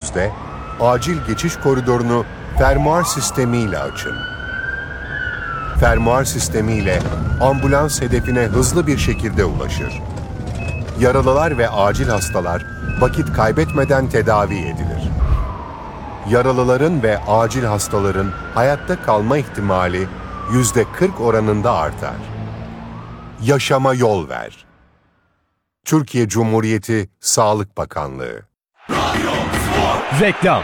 döndüğünüzde acil geçiş koridorunu fermuar sistemiyle açın. Fermuar sistemiyle ambulans hedefine hızlı bir şekilde ulaşır. Yaralılar ve acil hastalar vakit kaybetmeden tedavi edilir. Yaralıların ve acil hastaların hayatta kalma ihtimali %40 oranında artar. Yaşama yol ver. Türkiye Cumhuriyeti Sağlık Bakanlığı. Reklam.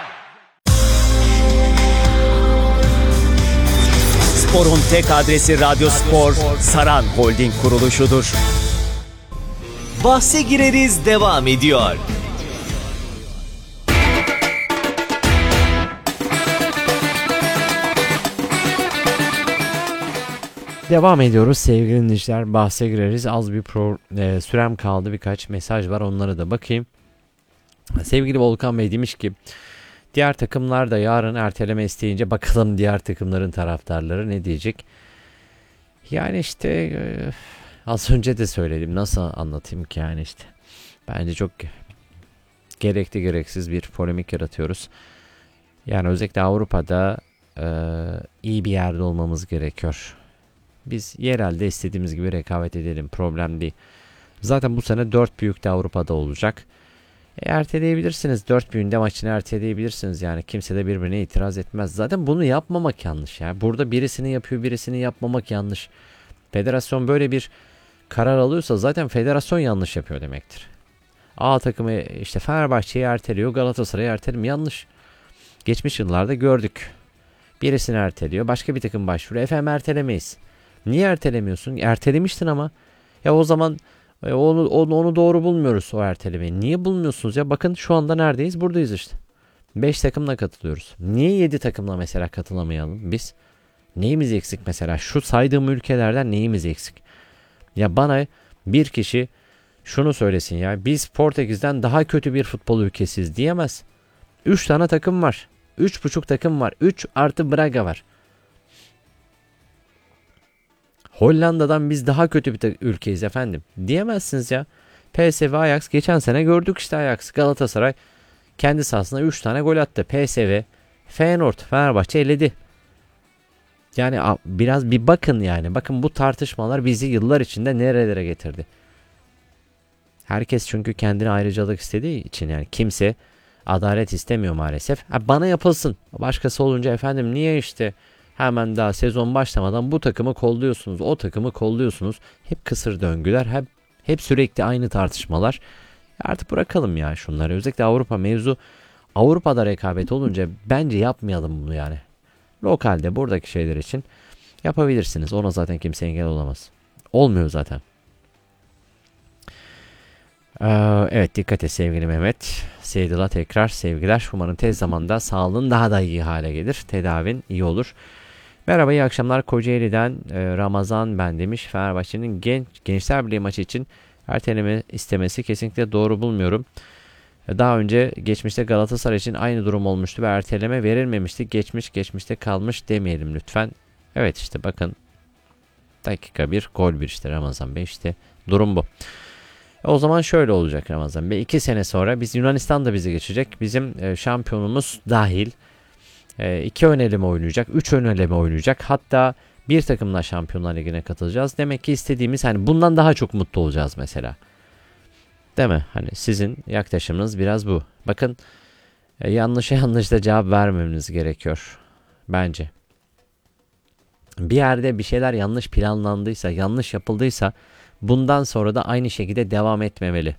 Spor'un tek adresi Radyo Spor, Saran Holding kuruluşudur. Bahse gireriz devam ediyor. Devam ediyoruz sevgili dinleyiciler. Bahse gireriz. Az bir sürem kaldı. Birkaç mesaj var. Onlara da bakayım. Sevgili Volkan Bey demiş ki diğer takımlar da yarın erteleme isteyince bakalım diğer takımların taraftarları ne diyecek? Yani işte az önce de söyledim. Nasıl anlatayım ki yani işte. Bence çok gerekli gereksiz bir polemik yaratıyoruz. Yani özellikle Avrupa'da iyi bir yerde olmamız gerekiyor. Biz yerelde istediğimiz gibi rekabet edelim. Problem değil. Zaten bu sene 4 büyük de Avrupa'da olacak. Erteleyebilirsiniz. 4 büyüğünde maçını erteleyebilirsiniz. Yani kimse de birbirine itiraz etmez. Zaten bunu yapmamak yanlış ya. Burada birisini yapıyor, birisini yapmamak yanlış. Federasyon böyle bir karar alıyorsa zaten federasyon yanlış yapıyor demektir. A takımı işte Fenerbahçe'yi erteliyor, Galatasaray'ı ertelemiyor. Yanlış. Geçmiş yıllarda gördük. Birisini erteliyor, başka bir takım başvuruyor. Efendim ertelemeyiz. Niye ertelemiyorsun? Ertelemiştin ama. Ya o zaman onu doğru bulmuyoruz o ertelemeyi. Niye bulmuyorsunuz ya? Bakın şu anda neredeyiz? Buradayız işte. 5 takımla katılıyoruz. Niye 7 takımla mesela katılamayalım biz? Neyimiz eksik mesela? Şu saydığım ülkelerden neyimiz eksik? Ya bana bir kişi şunu söylesin ya. Biz Portekiz'den daha kötü bir futbol ülkesiyiz diyemez. 3 tane takım var. 3,5 takım var. 3 artı Braga var. Hollanda'dan biz daha kötü bir ülkeyiz efendim. Diyemezsiniz ya. PSV Ajax geçen sene gördük işte Ajax. Galatasaray kendi sahasına 3 tane gol attı. PSV, Feyenoord, Fenerbahçe eledi. Yani biraz bir bakın yani. Bakın bu tartışmalar bizi yıllar içinde nerelere getirdi. Herkes çünkü kendine ayrıcalık istediği için yani kimse adalet istemiyor maalesef. Bana yapılsın. Başkası olunca efendim niye işte hemen daha sezon başlamadan bu takımı kolluyorsunuz, o takımı kolluyorsunuz. Hep kısır döngüler, hep sürekli aynı tartışmalar. Artık bırakalım ya şunları. Özellikle Avrupa mevzu. Avrupa'da rekabet olunca bence yapmayalım bunu yani. Lokalde buradaki şeyler için yapabilirsiniz. Ona zaten kimse engel olamaz. Olmuyor zaten. Evet dikkat et sevgili Mehmet. Seydil'a tekrar sevgiler. Umarım tez zamanda sağlığın daha da iyi hale gelir. Tedavin iyi olur. Merhaba iyi akşamlar. Kocaeli'den Ramazan ben demiş. Fenerbahçe'nin Gençler Birliği maçı için erteleme istemesi kesinlikle doğru bulmuyorum. Daha önce geçmişte Galatasaray için aynı durum olmuştu ve erteleme verilmemişti. Geçmişte kalmış demeyelim lütfen. Evet işte bakın dakika 1 gol 1 işte Ramazan Bey işte durum bu. O zaman şöyle olacak Ramazan Bey. 2 sene sonra Yunanistan da bizi geçecek. Bizim şampiyonumuz dahil 2 ön eleme oynayacak. 3 ön eleme oynayacak. Hatta bir takımla Şampiyonlar Ligi'ne katılacağız. Demek ki istediğimiz hani bundan daha çok mutlu olacağız mesela. Değil mi? Hani sizin yaklaşımınız biraz bu. Bakın yanlış da cevap vermemeniz gerekiyor. Bence. Bir yerde bir şeyler yanlış planlandıysa, yanlış yapıldıysa bundan sonra da aynı şekilde devam etmemeli.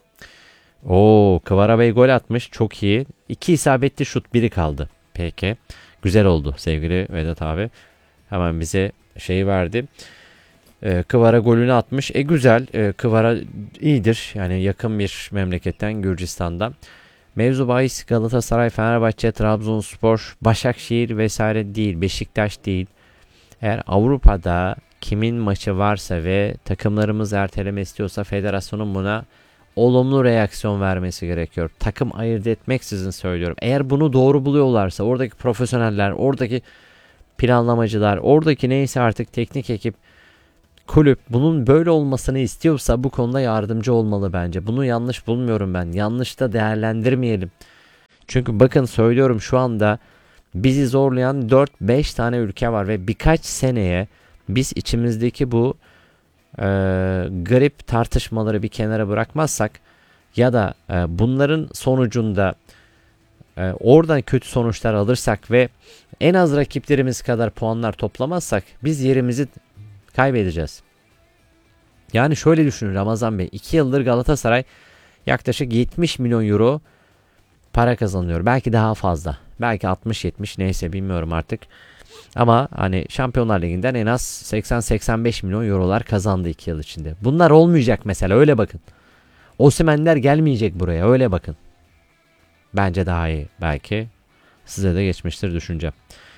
Kvara Bey gol atmış. Çok iyi. 2 isabetli şut, biri kaldı. Peki. Güzel oldu sevgili Vedat abi. Hemen bize şeyi verdi. Kvara golünü atmış. Güzel. Kvara iyidir. Yani yakın bir memleketten, Gürcistan'dan. Mevzu bahis Galatasaray, Fenerbahçe, Trabzonspor, Başakşehir vesaire değil. Beşiktaş değil. Eğer Avrupa'da kimin maçı varsa ve takımlarımız erteleme istiyorsa federasyonun buna olumlu reaksiyon vermesi gerekiyor. Takım ayırt etmeksizin söylüyorum. Eğer bunu doğru buluyorlarsa oradaki profesyoneller, oradaki planlamacılar, oradaki neyse artık teknik ekip, kulüp bunun böyle olmasını istiyorsa bu konuda yardımcı olmalı bence. Bunu yanlış bulmuyorum ben. Yanlış da değerlendirmeyelim. Çünkü bakın söylüyorum, şu anda bizi zorlayan 4-5 tane ülke var ve birkaç seneye biz içimizdeki bu garip tartışmaları bir kenara bırakmazsak ya da bunların sonucunda oradan kötü sonuçlar alırsak ve en az rakiplerimiz kadar puanlar toplamazsak biz yerimizi kaybedeceğiz. Yani şöyle düşünün Ramazan Bey, 2 yıldır Galatasaray yaklaşık 70 milyon euro para kazanıyor. Belki daha fazla. Belki 60-70, neyse bilmiyorum artık. Ama hani Şampiyonlar Ligi'nden en az 80-85 milyon eurolar kazandı 2 yıl içinde. Bunlar olmayacak mesela, öyle bakın. Osimhen'ler gelmeyecek buraya, öyle bakın. Bence daha iyi belki. Size de geçmiştir düşünce.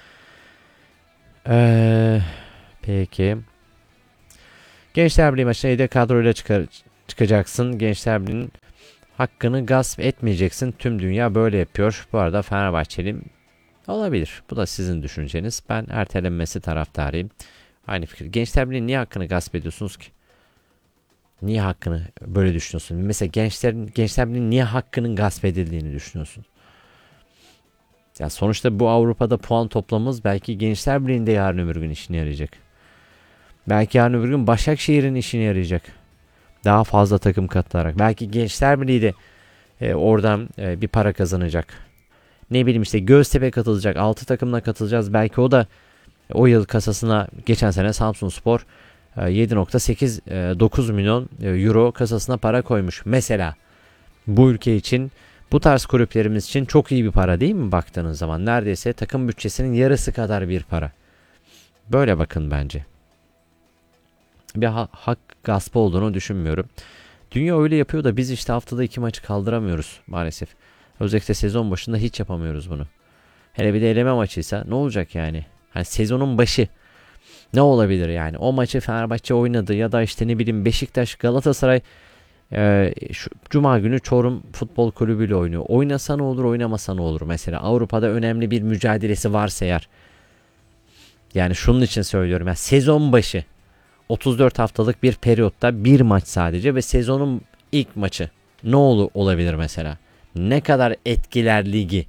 Peki. Gençler Birliği maçına yedek kadroyla çıkacaksın. Gençler Birliği'nin hakkını gasp etmeyeceksin. Tüm dünya böyle yapıyor. Bu arada Fenerbahçeliyim. Olabilir. Bu da sizin düşünceniz. Ben ertelenmesi taraftarıyım. Aynı fikir. Gençler Birliği niye hakkını gasp ediyorsunuz ki? Niye hakkını böyle düşünüyorsun? Mesela Gençler Birliği niye hakkının gasp edildiğini düşünüyorsun? Ya sonuçta bu Avrupa'da puan toplamamız belki Gençler Birliği'nde yarın öbür gün işine yarayacak. Belki yarın öbür gün Başakşehir'in işine yarayacak. Daha fazla takım katılarak. Belki Gençler Birliği de oradan bir para kazanacak. Ne bileyim işte Göztepe katılacak. 6 takımla katılacağız. Belki o da o yıl kasasına geçen sene Samsunspor 7.8-9 milyon euro kasasına para koymuş. Mesela bu ülke için, bu tarz kulüplerimiz için çok iyi bir para değil mi baktığınız zaman? Neredeyse takım bütçesinin yarısı kadar bir para. Böyle bakın bence. Bir hak gaspı olduğunu düşünmüyorum. Dünya öyle yapıyor da biz işte haftada 2 maçı kaldıramıyoruz maalesef. Özellikle sezon başında hiç yapamıyoruz bunu. Hele bir de eleme maçıysa ne olacak yani? Hani sezonun başı ne olabilir yani? O maçı Fenerbahçe oynadı ya da işte ne bileyim Beşiktaş, Galatasaray şu Cuma günü Çorum Futbol Kulübü ile oynuyor. Oynasa ne olur, oynamasa ne olur mesela? Avrupa'da önemli bir mücadelesi varsa eğer. Yani şunun için söylüyorum. Yani sezon başı 34 haftalık bir periyotta bir maç sadece ve sezonun ilk maçı. Ne olabilir mesela? Ne kadar etkiler ligi?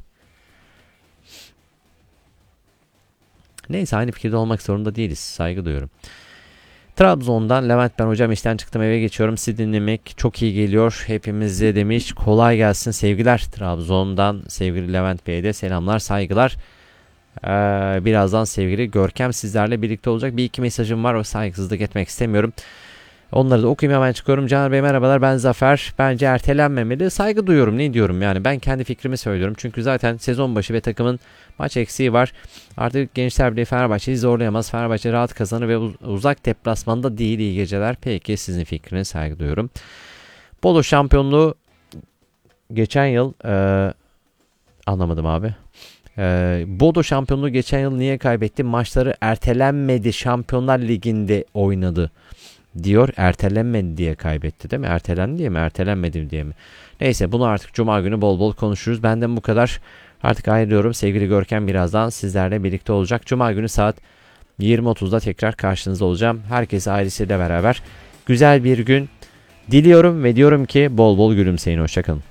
Neyse, aynı fikirde olmak zorunda değiliz. Saygı duyuyorum. Trabzon'dan Levent, ben hocam işten çıktım eve geçiyorum. Sizi dinlemek çok iyi geliyor hepimize demiş. Kolay gelsin, sevgiler. Trabzon'dan sevgili Levent Bey'e de selamlar, saygılar. Birazdan sevgili Görkem sizlerle birlikte olacak. Bir iki mesajım var, o saygısızlık etmek istemiyorum. Onları da okuyayım, hemen çıkıyorum. Caner Bey merhabalar, ben Zafer. Bence ertelenmemeli. Saygı duyuyorum, ne diyorum yani, ben kendi fikrimi söylüyorum. Çünkü zaten sezon başı ve takımın maç eksiği var. Artık Gençler Birliği Fenerbahçe'yi zorlayamaz. Fenerbahçe rahat kazanır ve uzak deplasmanda değil. İyi geceler. Peki, sizin fikrine saygı duyuyorum. Bolu şampiyonluğu geçen yıl anlamadım abi. Bodo şampiyonluğu geçen yıl niye kaybetti? Maçları ertelenmedi. Şampiyonlar Ligi'nde oynadı diyor. Ertelenmedi diye kaybetti değil mi? Ertelendi diye mi? Ertelenmedi diye mi? Neyse, bunu artık Cuma günü bol bol konuşuruz. Benden bu kadar. Artık ayrılıyorum. Sevgili Görkem birazdan sizlerle birlikte olacak. Cuma günü saat 20.30'da tekrar karşınızda olacağım. Herkese ailesiyle beraber güzel bir gün diliyorum ve diyorum ki bol bol gülümseyin. Hoşçakalın.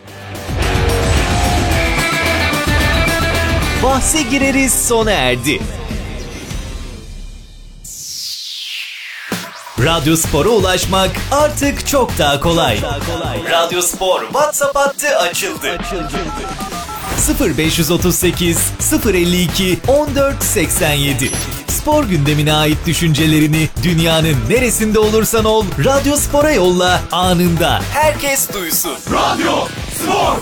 Bahse gireriz sona erdi. Radyo Spor'a ulaşmak artık çok daha kolay. Radyo Spor WhatsApp hattı açıldı. 0538 052 1487. Spor gündemine ait düşüncelerini dünyanın neresinde olursan ol Radyo Spor'a yolla, anında herkes duysun. Radyo Spor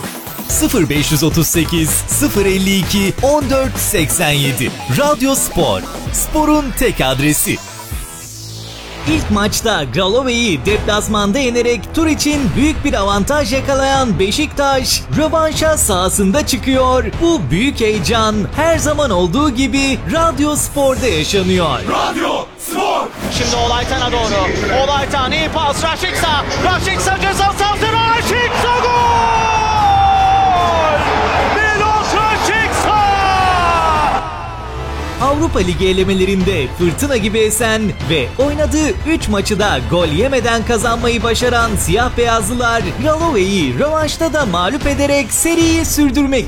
0538 052 1487. Radyo Spor, sporun tek adresi. İlk maçta Galove'yi deplasmanda yenerek tur için büyük bir avantaj yakalayan Beşiktaş rövanşa sahasında çıkıyor. Bu büyük heyecan her zaman olduğu gibi Radyo Spor'da yaşanıyor. Radyo Spor. Şimdi Olaytan'a doğru. Olaytan iyi pas. Raşiksa. Raşiksa ceza sahası. Raşiksa gol! Milos Raşiksa! Avrupa Ligi elemelerinde fırtına gibi esen ve oynadığı 3 maçı da gol yemeden kazanmayı başaran siyah beyazlılar Galove'yi rövanşta da mağlup ederek seriyi sürdürmek